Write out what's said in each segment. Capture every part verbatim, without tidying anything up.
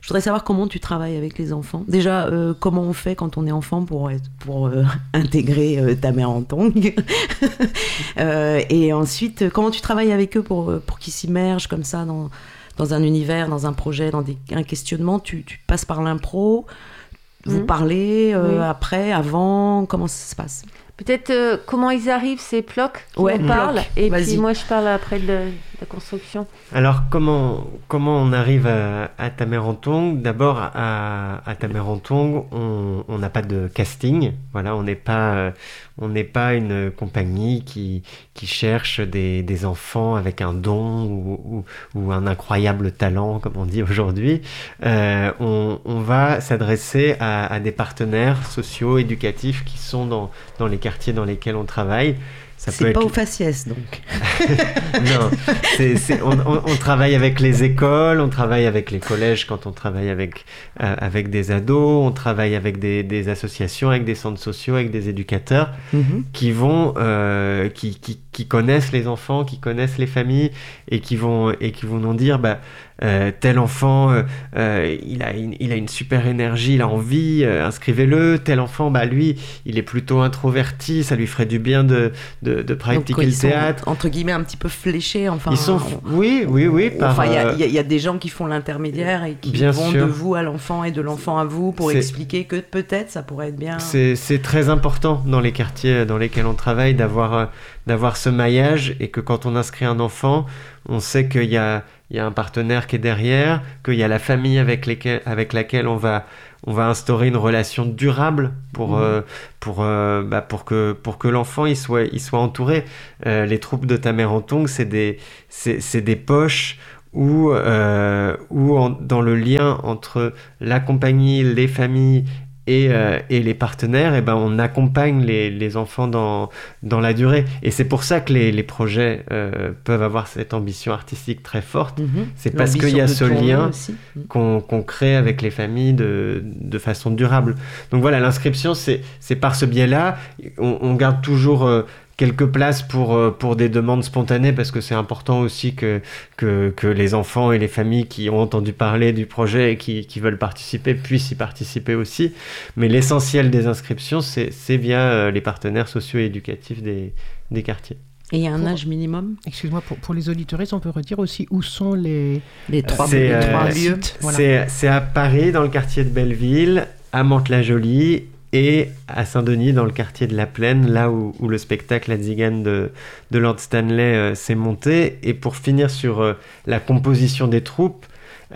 Je voudrais savoir comment tu travailles avec les enfants. Déjà, euh, comment on fait quand on est enfant pour, être, pour euh, intégrer euh, ta mère en tongue euh, et ensuite, comment tu travailles avec eux pour, pour qu'ils s'immergent comme ça dans, dans un univers, dans un projet, dans des, un questionnement. Tu, tu passes par l'impro, vous mmh. parlez euh, oui. après, avant, comment ça se passe? Peut-être euh, comment ils arrivent, c'est Ploc qui ouais, en parle, et Vas-y. puis moi je parle après de, de la construction. Alors comment, comment on arrive à, à Ta mère en tongue? D'abord, à, à Ta mère en tongue, on n'a pas de casting, voilà, on n'est pas, euh, on n'est pas une compagnie qui, qui cherche des, des enfants avec un don ou, ou, ou un incroyable talent, comme on dit aujourd'hui. Euh, on, on va s'adresser à, à des partenaires sociaux, éducatifs qui sont dans, dans les quartiers dans lesquels on travaille. Ça c'est peut pas être... au faciès, donc. Non, c'est, c'est, on, on, on travaille avec les écoles, on travaille avec les collèges quand on travaille avec, euh, avec des ados, on travaille avec des, des associations, avec des centres sociaux, avec des éducateurs mm-hmm. qui vont, euh, qui, qui, qui connaissent les enfants, qui connaissent les familles et qui vont, et qui vont nous dire, bah, Euh, tel enfant, euh, euh, il, a une, il a une super énergie, il a envie, euh, inscrivez-le. Tel enfant, bah, lui, il est plutôt introverti, ça lui ferait du bien de, de, de pratiquer Donc, le théâtre. Sont, entre guillemets, un petit peu fléchés. Enfin, ils sont, on, oui, oui, oui. Il enfin, euh, y, y, y a des gens qui font l'intermédiaire et qui bien vont sûr. de vous à l'enfant et de l'enfant à vous pour c'est, expliquer que peut-être ça pourrait être bien. C'est, c'est très important dans les quartiers dans lesquels on travaille d'avoir, euh, d'avoir ce maillage et que quand on inscrit un enfant, on sait qu'il y a il y a un partenaire qui est derrière, qu'il y a la famille avec, lesquels, avec laquelle on va, on va instaurer une relation durable pour, mmh. euh, pour, euh, bah pour, que, pour que l'enfant il soit, il soit entouré. Euh, les troupes de Ta mère en tongue, c'est des, c'est, c'est des poches où, euh, où en, dans le lien entre la compagnie, les familles Et, euh, et les partenaires, eh ben, on accompagne les, les enfants dans, dans la durée. Et c'est pour ça que les, les projets euh, peuvent avoir cette ambition artistique très forte. Mmh. C'est parce qu'il y a ce lien qu'on, qu'on crée avec les familles de, de façon durable. Donc voilà, l'inscription, c'est, c'est par ce biais-là. On, on garde toujours... Euh, quelques places pour, pour des demandes spontanées parce que c'est important aussi que, que, que les enfants et les familles qui ont entendu parler du projet et qui, qui veulent participer puissent y participer aussi. Mais l'essentiel des inscriptions, c'est, c'est via les partenaires sociaux et éducatifs des, des quartiers. Et il y a un pour, âge minimum? Excuse-moi, pour, pour les auditeurs, on peut redire aussi où sont les, les trois, c'est, les trois euh, lieux. Voilà. C'est, c'est à Paris, dans le quartier de Belleville, à Mantes-la-Jolie et à Saint-Denis, dans le quartier de la Plaine, là où, où le spectacle La Zigane de, de Lord Stanley euh, s'est monté. Et pour finir sur euh, la composition des troupes,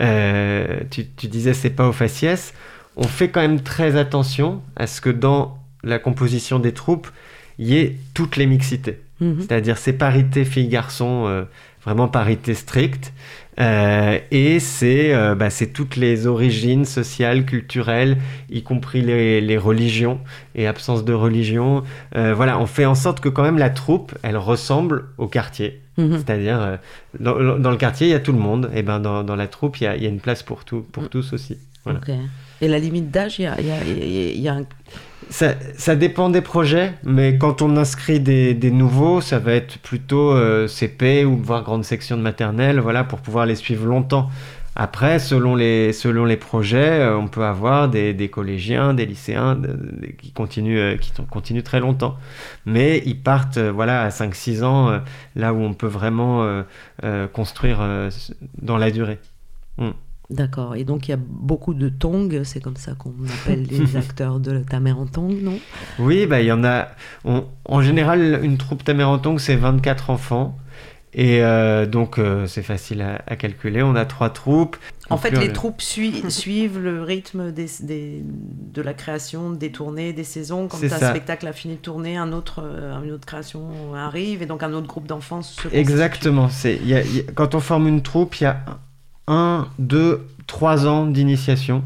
euh, tu, tu disais c'est pas au faciès, on fait quand même très attention à ce que dans la composition des troupes, il y ait toutes les mixités. Mmh. C'est-à-dire c'est parité filles-garçons, euh, vraiment parité stricte. Euh, et c'est, euh, bah, c'est toutes les origines sociales, culturelles, y compris les, les religions et absence de religion. Euh, voilà, on fait en sorte que quand même la troupe, elle ressemble au quartier. Mmh. C'est-à-dire, euh, dans, dans le quartier, il y a tout le monde. Et ben dans, dans la troupe, il y a, il y a une place pour, tout, pour mmh. tous aussi. Voilà. Okay. Et la limite d'âge, il y a, il y a, il y a un... Ça, ça dépend des projets, mais quand on inscrit des, des nouveaux, ça va être plutôt euh, C P ou voire grande section de maternelle, voilà, pour pouvoir les suivre longtemps. Après, selon les, selon les projets, euh, on peut avoir des, des collégiens, des lycéens de, de, qui, continuent, euh, qui t- continuent très longtemps. Mais ils partent euh, voilà, à cinq six ans, euh, là où on peut vraiment euh, euh, construire euh, dans la durée. Mm. D'accord, et donc il y a beaucoup de tongs, c'est comme ça qu'on appelle les acteurs de Ta mère en tongue, non? Oui, bah, il y en a. On, en général, une troupe Ta mère en tongue, c'est vingt-quatre enfants. Et euh, donc, euh, c'est facile à, à calculer. On a trois troupes. En fait, les le... troupes sui- suivent le rythme des, des, de la création, des tournées, des saisons. Quand un spectacle a fini de tourner, un autre, euh, une autre création arrive, et donc un autre groupe d'enfants se constitue. Exactement. C'est, y a, y a, quand on forme une troupe, il y a un, deux, trois ans d'initiation.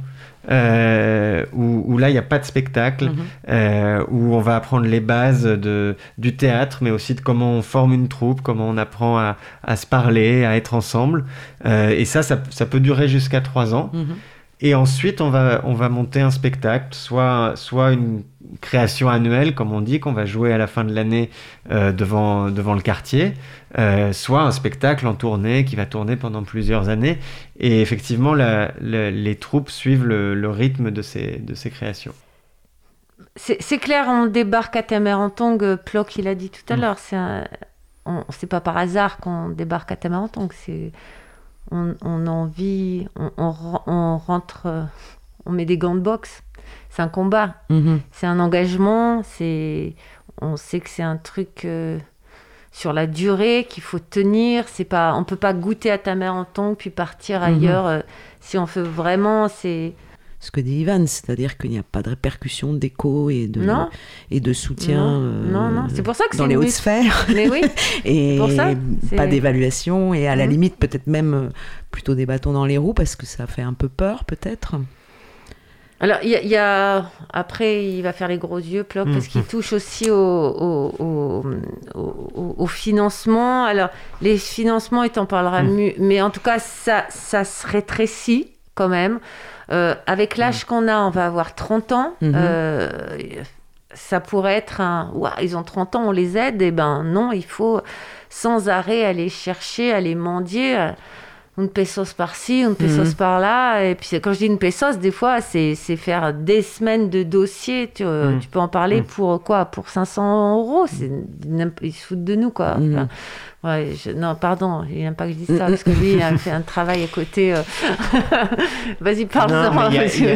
Euh, où, où là il n'y a pas de spectacle, mmh. euh, où on va apprendre les bases de, du théâtre, mais aussi de comment on forme une troupe, comment on apprend à, à se parler, à être ensemble. Euh, et ça, ça, ça peut durer jusqu'à trois ans. Mmh. Et ensuite, on va, on va monter un spectacle, soit, soit une création annuelle, comme on dit, qu'on va jouer à la fin de l'année euh, devant, devant le quartier, euh, soit un spectacle en tournée qui va tourner pendant plusieurs années. Et effectivement, la, la, les troupes suivent le, le rythme de ces, de ces créations. C'est, c'est clair, on débarque à Tamerantong, Plock, il a dit tout à mmh. l'heure, c'est, un, on, c'est pas par hasard qu'on débarque à Tamerantong, c'est... On, on a envie, on, on, on rentre, on met des gants de boxe. C'est un combat, mmh. c'est un engagement. C'est, on sait que c'est un truc euh, sur la durée qu'il faut tenir. C'est pas, on peut pas goûter à Tamerantong puis partir ailleurs. Mmh. Euh, si on fait vraiment, c'est ce que dit Ivan, c'est-à-dire qu'il n'y a pas de répercussions, d'écho et de, non. et de soutien non. Euh, non, non. C'est pour ça que dans c'est les hautes mus- sphères. Mais oui, et c'est pour ça, c'est... pas d'évaluation et à la mmh. limite peut-être même euh, plutôt des bâtons dans les roues parce que ça fait un peu peur peut-être. Alors, il y, y a... Après, il va faire les gros yeux, Plock, mmh. parce qu'il touche aussi au, au, au, au, au financement. Alors, les financements, il t'en parlera mmh. mieux, mais en tout cas, ça, ça se rétrécit quand même. Euh, avec l'âge mmh. qu'on a, on va avoir trente ans. Mmh. Euh, ça pourrait être un... Ouah, ils ont trente ans, on les aide. Eh ben non, il faut sans arrêt aller chercher, aller mendier. Une pesos par-ci, une pesos mmh. par-là. Et puis quand je dis une pesos, des fois, c'est, c'est faire des semaines de dossiers. Tu, mmh. tu peux en parler mmh. pour quoi ? Pour cinq cents euros. C'est, ils se foutent de nous, quoi. Mmh. Enfin, ouais, je, non, pardon, il n'aime pas que je dise ça, parce que lui, il a fait un travail à côté. Euh... Vas-y, parle-en.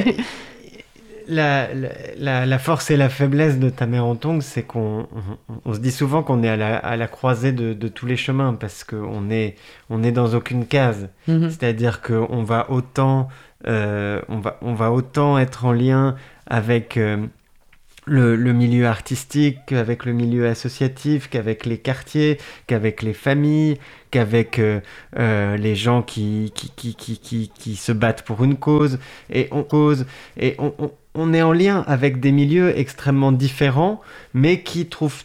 La, la, la force et la faiblesse de Tamerantong, c'est qu'on on, on se dit souvent qu'on est à la, à la croisée de, de tous les chemins parce qu'on est, on est dans aucune case. Mm-hmm. C'est-à-dire qu'on va autant, euh, on va, on va autant être en lien avec euh, le, le milieu artistique, qu'avec le milieu associatif, qu'avec les quartiers, qu'avec les familles, qu'avec euh, euh, les gens qui, qui, qui, qui, qui, qui se battent pour une cause. Et on cause et on, on on est en lien avec des milieux extrêmement différents, mais qui trouvent